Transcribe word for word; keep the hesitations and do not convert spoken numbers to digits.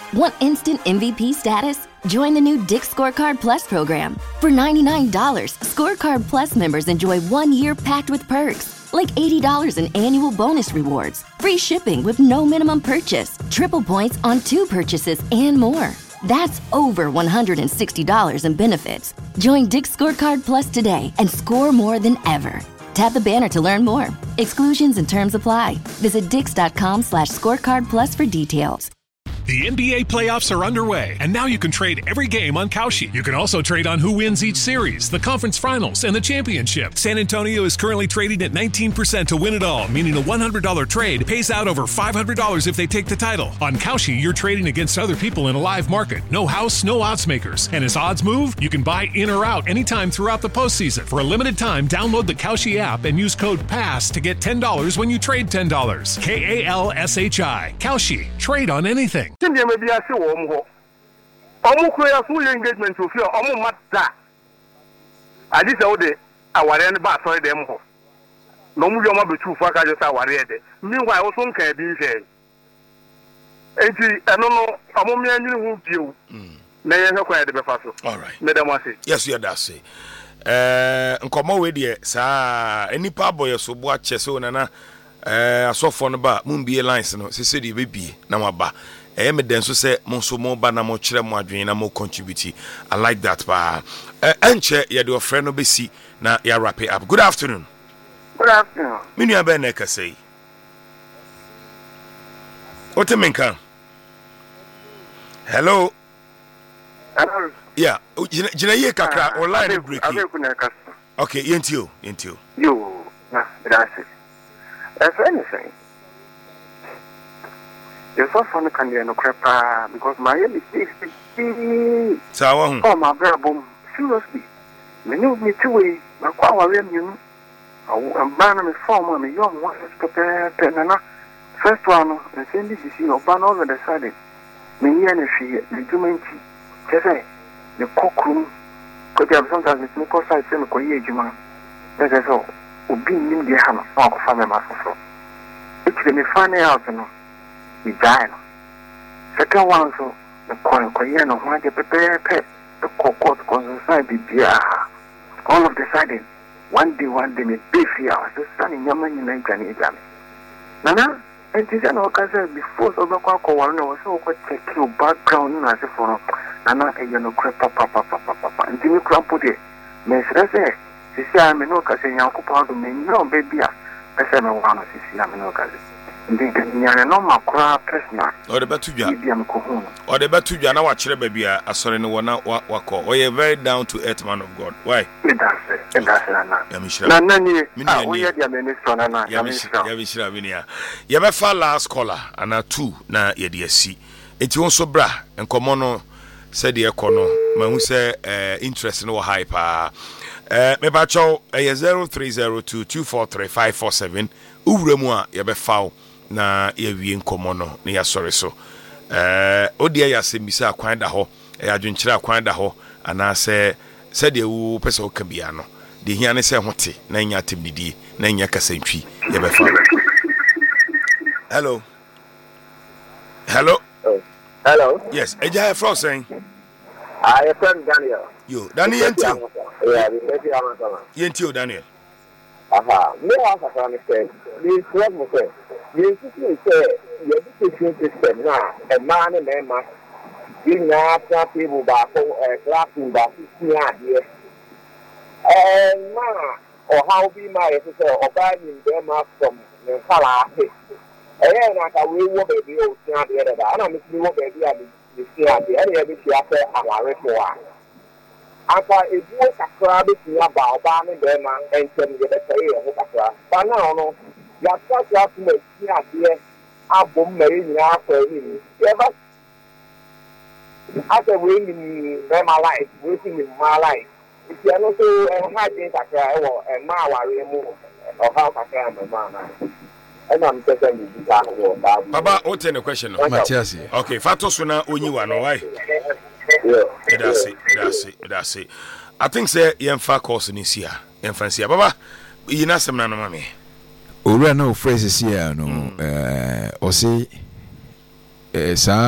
Want instant M V P status? Join the new Dick's Scorecard Plus program. For ninety-nine dollars, Scorecard Plus members enjoy one year packed with perks, like eighty dollars in annual bonus rewards, free shipping with no minimum purchase, triple points on two purchases, and more. That's over one hundred sixty dollars in benefits. Join Dick's Scorecard Plus today and score more than ever. Tap the banner to learn more. Exclusions and terms apply. Visit dix.com slash scorecard plus for details. The N B A playoffs are underway, and now you can trade every game on Kalshi. You can also trade on who wins each series, the conference finals, and the championship. San Antonio is currently trading at nineteen percent to win it all, meaning a one hundred dollars trade pays out over five hundred dollars if they take the title. On Kalshi, you're trading against other people in a live market. No house, no odds makers. And as odds move, you can buy in or out anytime throughout the postseason. For a limited time, download the Kalshi app and use code PASS to get ten dollars when you trade ten dollars. K A L S H I. Kalshi. Trade on anything. Maybe I see one more. Almost clear full engagement to feel almost much that. I just know that I was in the bath for them. No more be too far. I just our read. Meanwhile, also can be said. I don't know. I'm only a new view. Never quite the best. All right, Madam Wasi. Yes, you does say. Uh, Nkomo we dear, sir. Any parboy so boa cheso nana. Uh, so for the bar, moon be a line, no, say the baby, Namaba. Evidence so say monso mo ba na mo kire mo adwen na mo contribute. I like that pa. Eh enche ye de ofre no besi na ya wrap it up. Good afternoon. Good afternoon. Me nua be na ka say. What menka? Hello. Hello. Yeah, jina ye kakra online break. Okay, yentio, yentio. You, na, that's it. That's anything. You're so funny, can you know, crap, because my head is so, oh, my brother, seriously. Me knew me two way, my quality, you know. I'm banning form on a young one, prepare, penana. First one, and send this is your ban over the side. Me, and if she, the two just say, the cockroom, could have sometimes it's no cost I send a courier, Juma. That is all. Would be in the hammer, or family master. It's me find out, you know. We die. Second one, so the coin, coin, and why they prepare pet, the cocoa, society, all of the sudden, one day, one day, me beefy hours, the sun in Yaman in Nigeria. Nana, and this and all kinds before so the cocoa, one was so what take your background as a for Nana, and you know, crap, papa, papa, papa, and Jimmy Cramput, Miss Rese, Sissi, I'm no cousin, Uncle Paul, no baby, I said, no one of Sissi, I'm no cousin. Or the better or the better you are now a baby. I saw in one out wako. Or you're very down to earth man of God. Why? It does it. Does it. Nani, we are the minister. Nana, Yamishra Vinia. You have a last caller and a two na yediasi. It won't so bra and Comono said the econo. Man, we say interest in our hyper. Uh, me bacho a zero three zero two two four three five four seven. Uremua yabe foul. Na ye wie nkomo no na ya sori so eh odia ya sembisa akwan da ho e adwenkyere akwan da ho ana se se de wu pese o kabia no de hia ne se hote na nya temnidi na nya kasantwi ye be fa. Hello. Hello. Oh. Hello. Yes, eja from saying I am Daniel. Yo, Daniel Yentio. Yeah, we maybe am sama. Yentio Daniel. Aha, me was a fan say. This what me say. You see say your education system now a man and a man you know people back for classroom back here. And now or how be my sister or buying them up from the Salahé. And I can we work baby or see the other. I don't miss work baby and the see the other bit after our record. After if you work a crowd about banning them and tell me the say but now no. You are such a to make here. I bomb marrying after him. Ever after winning in my life, waiting in my life. If you are not so hiding that I will and now I remove or how I can, mamma. And I'm just saying, Baba, what's the question? Matthias. Okay, Fatosuna, only one, all right? Yeah, that's it, that's it, that's it. I think, sir, young far course in this year. Infancy, Baba, you know some nano mammy. Ora no phrases here no eh o say eh sa